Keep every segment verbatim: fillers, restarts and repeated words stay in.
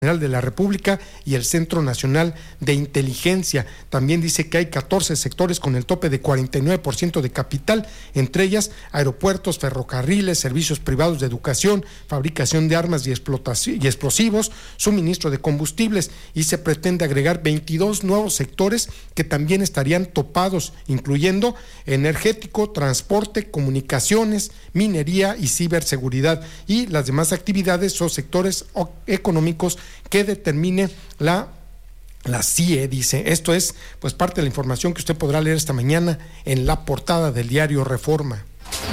General de la República y el Centro Nacional de Inteligencia. También dice que hay catorce sectores con el tope de cuarenta y nueve por ciento de capital, entre ellas aeropuertos, ferrocarriles, servicios privados de educación, fabricación de armas y, y explosivos, suministro de combustibles, y se pretende agregar veintidós nuevos sectores que también estarían topados, incluyendo energético, transporte, comunicaciones, minería y ciberseguridad, y las demás actividades o sectores económicos que determine la la C I E, dice. Esto es pues parte de la información que usted podrá leer esta mañana en la portada del diario Reforma.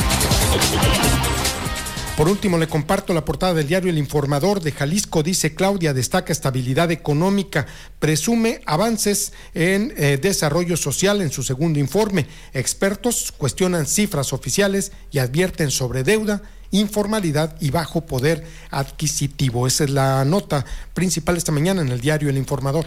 Por último, le comparto la portada del diario El Informador de Jalisco. Dice: Claudia destaca estabilidad económica, presume avances en eh, desarrollo social en su segundo informe. Expertos cuestionan cifras oficiales y advierten sobre deuda, informalidad y bajo poder adquisitivo. Esa es la nota principal esta mañana en el diario El Informador.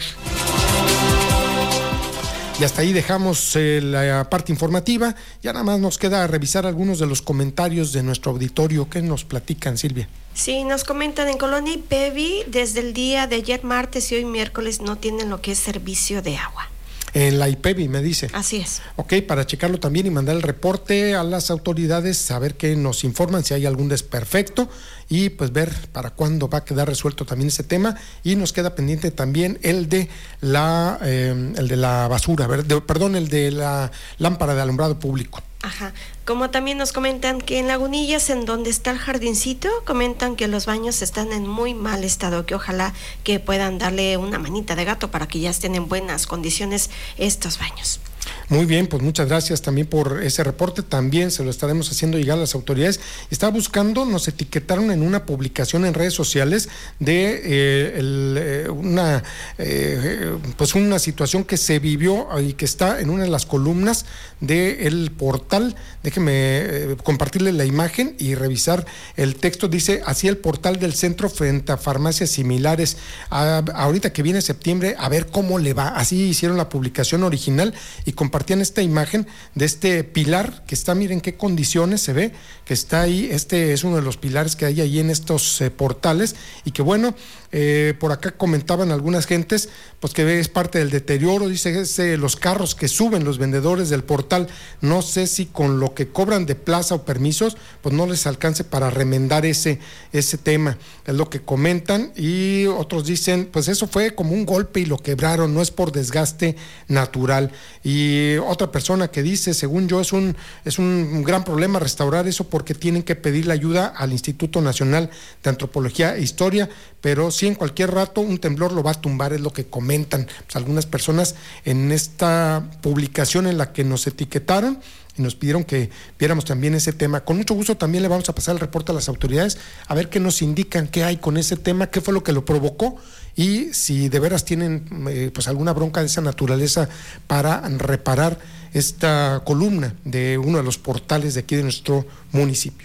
Y hasta ahí dejamos eh, la parte informativa. Ya nada más nos queda revisar algunos de los comentarios de nuestro auditorio. ¿Qué nos platican, Silvia? Sí, nos comentan en Colonia Ipevi, desde el día de ayer martes y hoy miércoles no tienen lo que es servicio de agua. En la Ipevi, me dice. Así es. Ok, para checarlo también y mandar el reporte a las autoridades, saber que nos informan si hay algún desperfecto y pues ver para cuándo va a quedar resuelto también ese tema. Y nos queda pendiente también el de la eh, el de la basura, ver, de, perdón, el de la lámpara de alumbrado público. Ajá, como también nos comentan que en Lagunillas, en donde está el jardincito, comentan que los baños están en muy mal estado, que ojalá que puedan darle una manita de gato para que ya estén en buenas condiciones estos baños. Muy bien, pues muchas gracias también por ese reporte. También se lo estaremos haciendo llegar a las autoridades. Estaba buscando, nos etiquetaron en una publicación en redes sociales de eh, el, eh, una eh, pues una situación que se vivió y que está en una de las columnas del portal. Déjeme eh, compartirle la imagen y revisar el texto. Dice así: el portal del centro frente a farmacias similares. A, ahorita que viene septiembre, a ver cómo le va. Así hicieron la publicación original y compartían esta imagen de este pilar que está, miren qué condiciones se ve, que está ahí. Este es uno de los pilares que hay ahí en estos eh, portales, y que bueno, eh, por acá comentaban algunas gentes, pues que es parte del deterioro. Dice es, eh, los carros que suben los vendedores del portal, no sé si con lo que cobran de plaza o permisos, pues no les alcance para remendar ese, ese tema, es lo que comentan. Y otros dicen, pues eso fue como un golpe y lo quebraron, no es por desgaste natural. Y otra persona que dice, según yo, es un, es un gran problema restaurar eso porque tienen que pedirle ayuda al Instituto Nacional de Antropología e Historia, pero sí en cualquier rato un temblor lo va a tumbar, es lo que comentan pues, algunas personas en esta publicación en la que nos etiquetaron y nos pidieron que viéramos también ese tema. Con mucho gusto también le vamos a pasar el reporte a las autoridades, a ver qué nos indican, qué hay con ese tema, qué fue lo que lo provocó y si de veras tienen eh, pues alguna bronca de esa naturaleza para reparar esta columna de uno de los portales de aquí de nuestro municipio.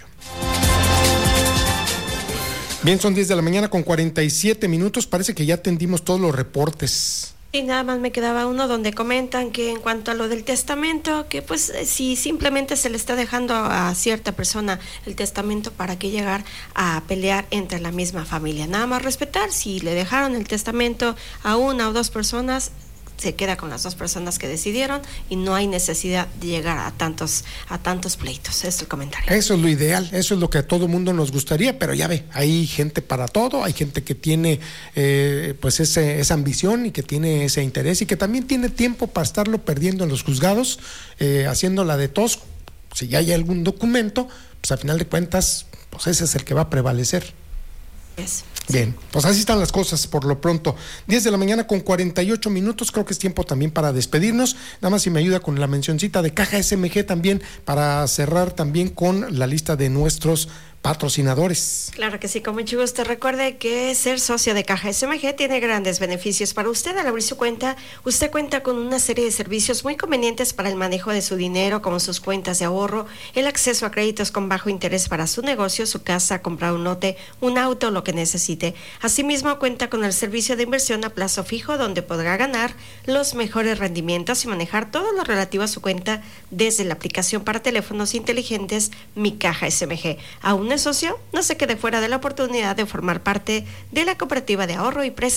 Bien, son diez de la mañana con cuarenta y siete minutos, parece que ya atendimos todos los reportes. Y nada más me quedaba uno donde comentan que en cuanto a lo del testamento, que pues si simplemente se le está dejando a cierta persona el testamento, ¿para qué llegar a pelear entre la misma familia? Nada más respetar, si le dejaron el testamento a una o dos personas, se queda con las dos personas que decidieron y no hay necesidad de llegar a tantos a tantos pleitos. Es el comentario. Eso es lo ideal, eso es lo que a todo mundo nos gustaría, pero ya ve, hay gente para todo, hay gente que tiene eh, pues ese, esa ambición y que tiene ese interés y que también tiene tiempo para estarlo perdiendo en los juzgados, eh, haciéndola de tos. Si ya hay algún documento, pues a final de cuentas, pues ese es el que va a prevalecer. Yes. Bien, pues así están las cosas por lo pronto. diez de la mañana con cuarenta y ocho minutos, creo que es tiempo también para despedirnos. Nada más si me ayuda con la mencioncita de Caja S M G también, para cerrar también con la lista de nuestros patrocinadores. Claro que sí, con mucho gusto. Recuerde que ser socio de Caja S M G tiene grandes beneficios para usted. Al abrir su cuenta, usted cuenta con una serie de servicios muy convenientes para el manejo de su dinero, como sus cuentas de ahorro, el acceso a créditos con bajo interés para su negocio, su casa, comprar un lote, un auto, lo que necesite. Asimismo, cuenta con el servicio de inversión a plazo fijo, donde podrá ganar los mejores rendimientos y manejar todo lo relativo a su cuenta desde la aplicación para teléfonos inteligentes Mi Caja S M G. Aún aún no es socio, no se quede fuera de la oportunidad de formar parte de la cooperativa de ahorro y prestación